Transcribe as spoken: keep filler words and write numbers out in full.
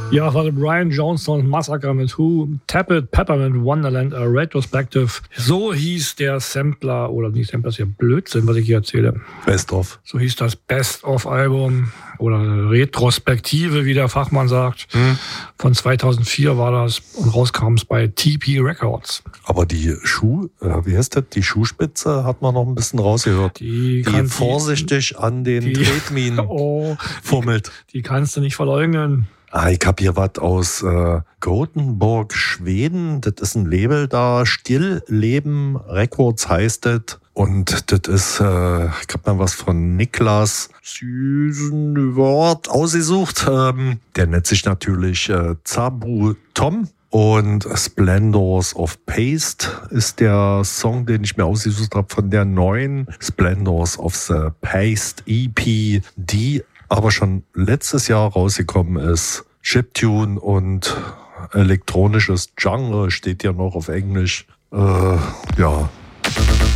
Ja, war der Brian Jonestown Massacre mit Who, Tap It, Peppermint Wonderland, a Retrospective. So hieß der Sampler, oder nicht Sampler, ist ja Blödsinn, was ich hier erzähle. Best of. So hieß das Best-of-Album oder Retrospektive, wie der Fachmann sagt. Hm. Von zweitausendvier war das und rauskam es bei T P Records. Aber die Schuh, äh, wie heißt das? Die Schuhspitze hat man noch ein bisschen rausgehört. Die, die vorsichtig die, an den die, Tretminen oh, fummelt. Die, die kannst du nicht verleugnen. Ah, ich hab hier was aus äh, Gothenburg, Schweden. Das ist ein Label da. Stillleben Records heißt das. Und das ist, äh, ich hab mal was von Niklas süßen Wort ausgesucht. Ähm, der nennt sich natürlich äh, Zabu Tom. Und Splendors of Paste ist der Song, den ich mir ausgesucht habe von der neuen Splendors of the Paste E P, die aber schon letztes Jahr rausgekommen ist. Chiptune und elektronisches Genre steht ja noch auf Englisch. Äh, ja.